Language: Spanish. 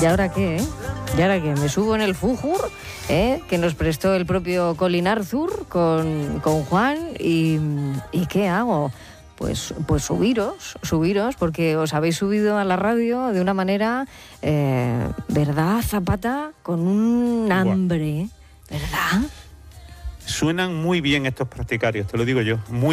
¿Y ahora qué, ¿Y ahora qué? ¿Me subo en el Fújur, que nos prestó el propio Colin Arthur con Juan? ¿Y qué hago? Pues subiros, porque os habéis subido a la radio de una manera, ¿verdad, Zapata? Con un hambre, ¿verdad? Suenan muy bien estos practicarios, te lo digo yo, muy